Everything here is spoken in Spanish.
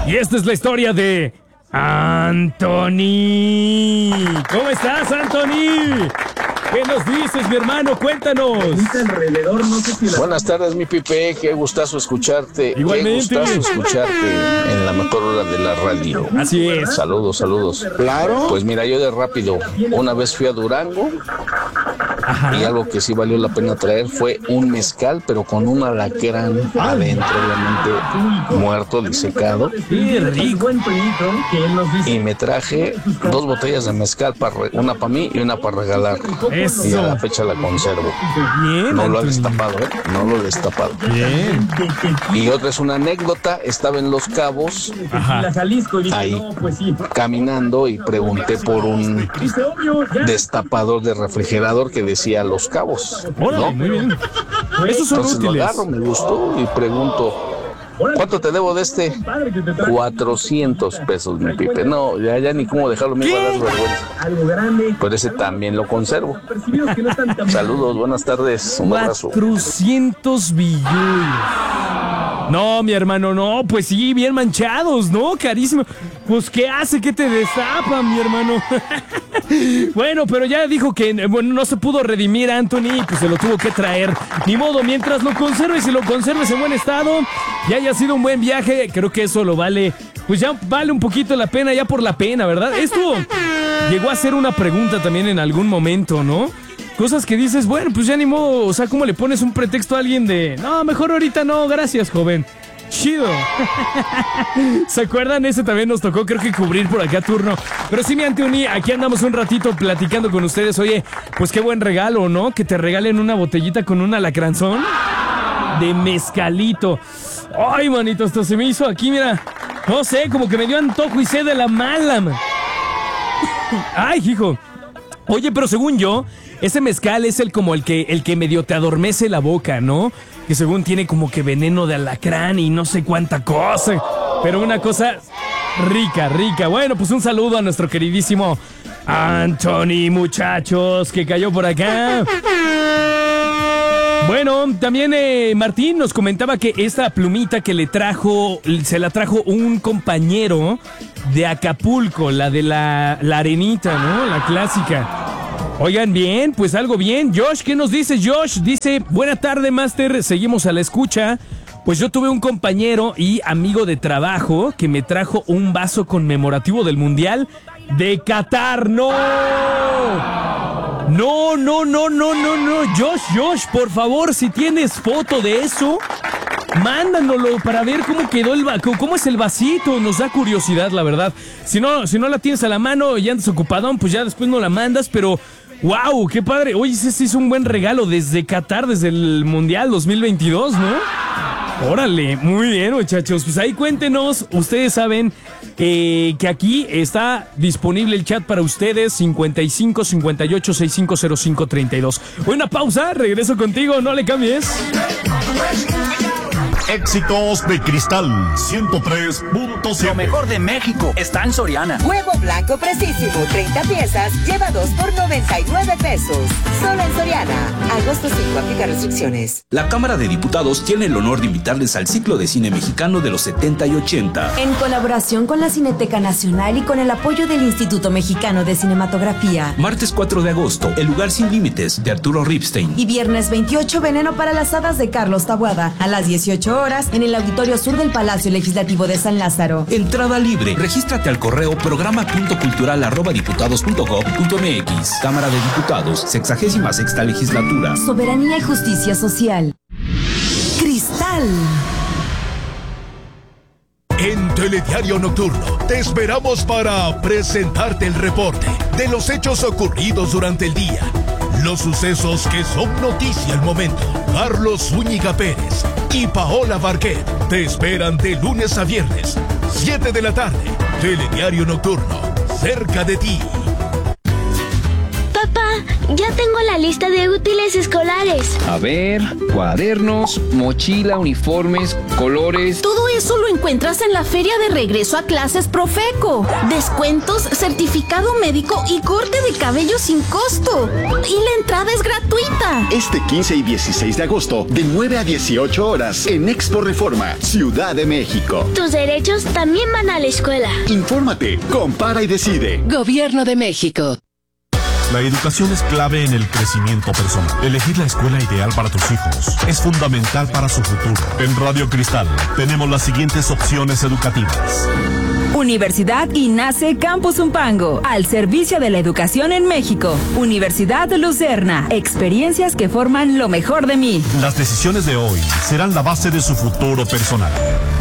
Y esta es la historia de Anthony. ¿Cómo estás, Anthony? ¿Qué nos dices, mi hermano? Cuéntanos. Buenas tardes, mi Pipe. Qué gustazo escucharte. Igualmente. Qué gustazo escucharte en la mejor hora de la radio. Así es. Saludos, saludos. Claro. Pues mira, yo de rápido, una vez fui a Durango. Ajá. Y algo que sí valió la pena traer fue un mezcal, pero con un alacrán adentro, obviamente muerto, disecado. ¡Qué rico! Y me traje 2 botellas de mezcal, una para mí y una para regalar. Eso. Y a la fecha la conservo. Bien, no lo he Anthony. destapado, no lo he destapado. Bien. Y otra es una anécdota, estaba en Los Cabos, Ajá. ahí caminando y pregunté por un destapador de refrigerador que decía Los Cabos, Órale, ¿no? muy bien. Esos son Entonces útiles. lo agarro, me gustó y pregunto, ¿cuánto te debo de este? 400 pesos, mi Pipe. No, ya ni cómo dejarlo, me iba a dar vergüenza. Pero ese también lo conservo. Saludos, buenas tardes, un abrazo. 400 billones. No, mi hermano, no, pues sí, bien manchados, ¿no? Carísimo. Pues, ¿qué hace que te destapan, mi hermano? Bueno, pero ya dijo que no se pudo redimir a Anthony, pues se lo tuvo que traer. Ni modo, mientras lo conserves y lo conserves en buen estado y haya sido un buen viaje, creo que eso lo vale. Pues ya vale un poquito la pena, ya por la pena, ¿verdad? Esto llegó a ser una pregunta también en algún momento, ¿no? Cosas que dices, bueno, pues ya ni modo, o sea, ¿cómo le pones un pretexto a alguien de, no, mejor ahorita no, gracias, joven? Chido. ¿Se acuerdan? Ese también nos tocó, creo que cubrir por acá turno. Pero sí, mi Anthony, aquí andamos un ratito platicando con ustedes. Oye, pues qué buen regalo, ¿no? Que te regalen una botellita con un alacranzón de mezcalito. Ay, manito, esto se me hizo aquí, mira. No sé, como que me dio antojo y sed de la mala, man. Ay, hijo. Oye, pero según yo, ese mezcal es el que medio te adormece la boca, ¿no? Que según tiene como que veneno de alacrán y no sé cuánta cosa. Pero una cosa rica, rica. Bueno, pues un saludo a nuestro queridísimo Anthony, muchachos, que cayó por acá. Bueno, también Martín nos comentaba que esta plumita que se la trajo un compañero de Acapulco, la de la arenita, ¿no? La clásica. Oigan, bien, pues algo bien. Josh, ¿qué nos dice Josh? Dice, buena tarde, Master, seguimos a la escucha. Pues yo tuve un compañero y amigo de trabajo que me trajo un vaso conmemorativo del Mundial de Qatar. ¡No! No, no, no, no, no, no. Josh, por favor, si tienes foto de eso, mándanoslo para ver cómo quedó cómo es el vasito. Nos da curiosidad, la verdad. Si no la tienes a la mano y andas ocupadón, pues ya después no la mandas, pero ¡wow! ¡Qué padre! Oye, ese es un buen regalo desde Qatar, desde el Mundial 2022, ¿no? Órale, muy bien, muchachos. Pues ahí cuéntenos. Ustedes saben que aquí está disponible el chat para ustedes, 55 58 65 05 32. Una pausa, regreso contigo, no le cambies. Éxitos de Cristal 103.7. Lo mejor de México está en Soriana. Huevo blanco precisísimo, 30 piezas, lleva 2 por 99 pesos. Solo en Soriana. Agosto 5, aplica restricciones. La Cámara de Diputados tiene el honor de invitarles al ciclo de cine mexicano de los 70 y 80. En colaboración con la Cineteca Nacional y con el apoyo del Instituto Mexicano de Cinematografía. Martes 4 de agosto, El lugar sin límites, de Arturo Ripstein. Y viernes 28, Veneno para las hadas, de Carlos Taboada, a las 18 horas en el Auditorio Sur del Palacio Legislativo de San Lázaro. Entrada libre. Regístrate al correo programa.cultural@diputados.gov.mx. Cámara de Diputados, 66ª Legislatura. Soberanía y justicia social. Cristal. En Telediario Nocturno te esperamos para presentarte el reporte de los hechos ocurridos durante el día. Los sucesos que son noticia al momento. Carlos Zúñiga Pérez y Paola Barquet te esperan de lunes a viernes, 7 de la tarde. Telediario Nocturno, cerca de ti. Papá, ya tengo la lista de útiles escolares. A ver, cuadernos, mochila, uniformes, colores. Todo eso lo encuentras en la feria de regreso a clases Profeco. Descuentos, certificado médico y corte de cabello sin costo. Y la entrada es gratuita. Este 15 y 16 de agosto, de 9 a 18 horas, en Expo Reforma, Ciudad de México. Tus derechos también van a la escuela. Infórmate, compara y decide. Gobierno de México. La educación es clave en el crecimiento personal. Elegir la escuela ideal para tus hijos es fundamental para su futuro. En Radio Cristal tenemos las siguientes opciones educativas. Universidad INACE Campus Zumpango, al servicio de la educación en México. Universidad Lucerna, experiencias que forman lo mejor de mí. Las decisiones de hoy serán la base de su futuro personal.